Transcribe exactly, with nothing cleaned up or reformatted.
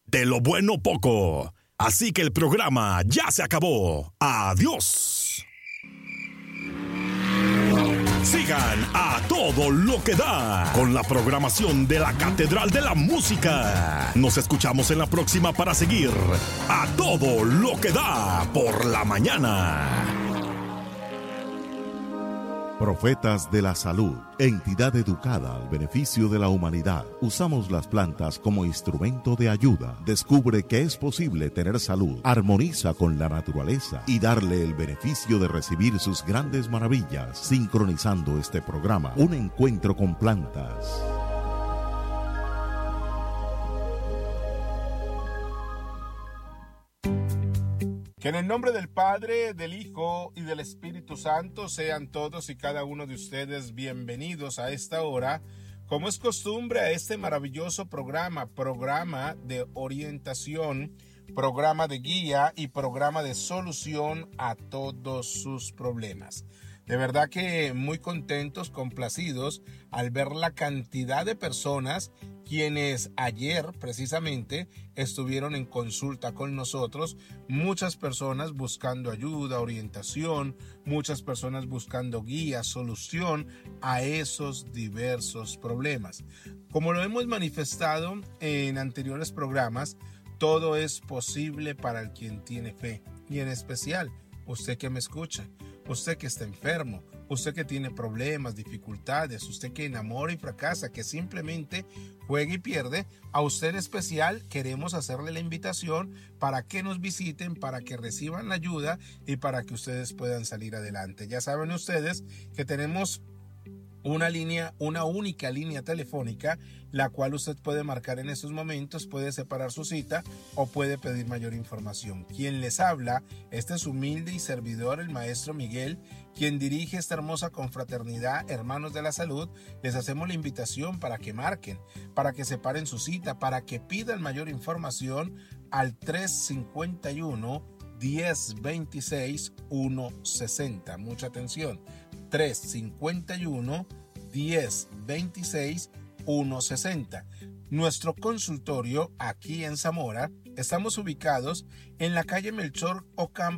De lo bueno poco. Así que el programa ya se acabó. Adiós. Sigan a todo lo que da con la programación de la Catedral de la Música. Nos escuchamos en la próxima para seguir a todo lo que da por la mañana. Profetas de la Salud, entidad educada al beneficio de la humanidad. Usamos las plantas como instrumento de ayuda. Descubre que es posible tener salud, armoniza con la naturaleza y darle el beneficio de recibir sus grandes maravillas. Sincronizando este programa, un encuentro con plantas. Que en el nombre del Padre, del Hijo y del Espíritu Santo sean todos y cada uno de ustedes bienvenidos a esta hora, como es costumbre, a este maravilloso programa, programa de orientación, programa de guía y programa de solución a todos sus problemas. De verdad que muy contentos, complacidos al ver la cantidad de personas quienes ayer precisamente estuvieron en consulta con nosotros, muchas personas buscando ayuda, orientación, muchas personas buscando guía, solución a esos diversos problemas. Como lo hemos manifestado en anteriores programas, todo es posible para el quien tiene fe, y en especial usted que me escucha. Usted que está enfermo, usted que tiene problemas, dificultades, usted que enamora y fracasa, que simplemente juega y pierde, a usted en especial queremos hacerle la invitación para que nos visiten, para que reciban la ayuda y para que ustedes puedan salir adelante. Ya saben ustedes que tenemos una línea, una única línea telefónica, la cual usted puede marcar en estos momentos, puede separar su cita o puede pedir mayor información. Quien les habla, este es humilde y servidor, el maestro Miguel, quien dirige esta hermosa confraternidad Hermanos de la Salud. Les hacemos la invitación para que marquen, para que separen su cita, para que pidan mayor información al tres cinco uno, diez veintiséis, ciento sesenta. Mucha atención. tres cinco uno, diez veintiséis, ciento sesenta. Nuestro consultorio aquí en Zamora, estamos ubicados en la calle Melchor Ocampo